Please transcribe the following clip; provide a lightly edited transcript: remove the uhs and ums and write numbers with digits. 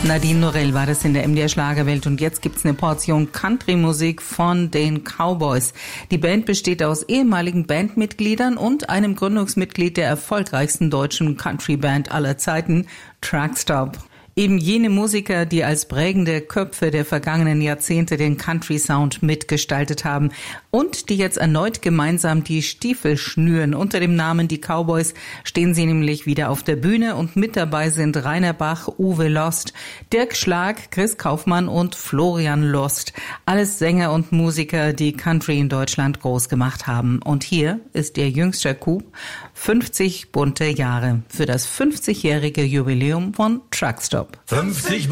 Nadine Norell war das in der MDR Schlagerwelt und jetzt gibt's eine Portion Country-Musik von den Cowboys. Die Band besteht aus ehemaligen Bandmitgliedern und einem Gründungsmitglied der erfolgreichsten deutschen Country-Band aller Zeiten, Truckstop. Eben jene Musiker, die als prägende Köpfe der vergangenen Jahrzehnte den Country-Sound mitgestaltet haben und die jetzt erneut gemeinsam die Stiefel schnüren. Unter dem Namen Die Cowboys stehen sie nämlich wieder auf der Bühne und mit dabei sind Rainer Bach, Uwe Lost, Dirk Schlag, Chris Kaufmann und Florian Lost. Alles Sänger und Musiker, die Country in Deutschland groß gemacht haben. Und hier ist ihr jüngster Coup, 50 bunte Jahre für das 50-jährige Jubiläum von Truckstop. 50